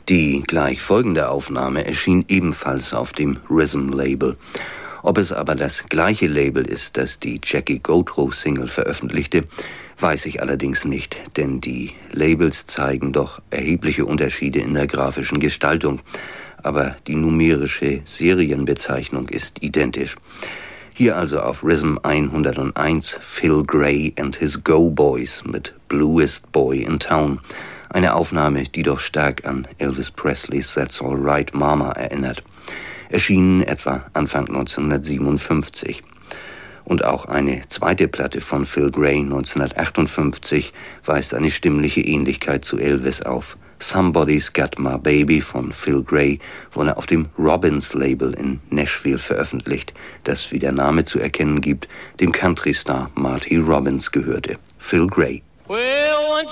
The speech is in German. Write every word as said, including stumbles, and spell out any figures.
Die gleich folgende Aufnahme erschien ebenfalls auf dem Rhythm-Label. Ob es aber das gleiche Label ist, das die Jackie Gautreaux-Single veröffentlichte, weiß ich allerdings nicht, denn die Labels zeigen doch erhebliche Unterschiede in der grafischen Gestaltung. Aber die numerische Serienbezeichnung ist identisch. Hier also auf Rhythm hunderteins Phil Gray and his Go Boys mit Bluest Boy in Town. Eine Aufnahme, die doch stark an Elvis Presleys That's All Right Mama erinnert. Erschienen etwa Anfang neunzehnhundertsiebenundfünfzig. Und auch eine zweite Platte von Phil Gray neunzehnhundertachtundfünfzig weist eine stimmliche Ähnlichkeit zu Elvis auf. Somebody's Got My Baby von Phil Gray wurde auf dem Robbins-Label in Nashville veröffentlicht, das, wie der Name zu erkennen gibt, dem Country-Star Marty Robbins gehörte. Phil Gray. Well,